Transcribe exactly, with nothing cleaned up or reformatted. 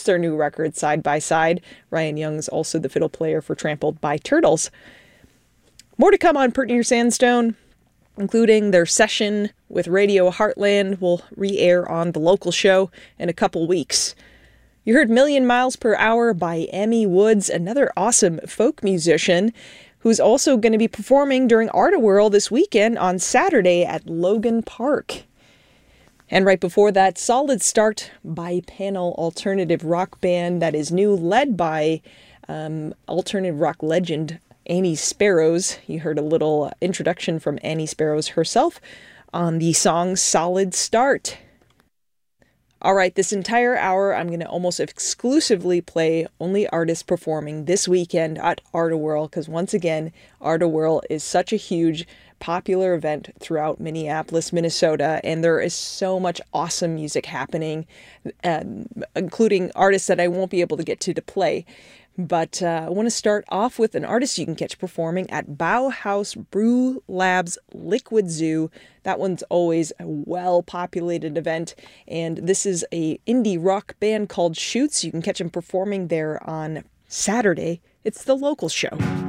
their new record, Side by Side. Ryan Young's also the fiddle player for Trampled by Turtles. More to come on Pert Near Sandstone, including their session with Radio Heartland will re-air on The Local Show in a couple weeks. You heard Million Miles Per Hour by Emmy Woods, another awesome folk musician who's also going to be performing during Art-A-Whirl this weekend on Saturday at Logan Park. And right before that, Solid Start by Panel alternative rock band that is new, led by um, alternative rock legend Annie Sparrows. You heard a little introduction from Annie Sparrows herself on the song Solid Start. All right, this entire hour, I'm going to almost exclusively play only artists performing this weekend at Art-A-Whirl, because once again, Art-A-Whirl is such a huge, popular event throughout Minneapolis, Minnesota, and there is so much awesome music happening, uh, including artists that I won't be able to get to to play. But uh, I want to start off with an artist you can catch performing at Bauhaus Brew Labs Liquid Zoo. That one's always a well-populated event, and this is a indie rock band called Shoots. You can catch them performing there on Saturday. It's The Local Show.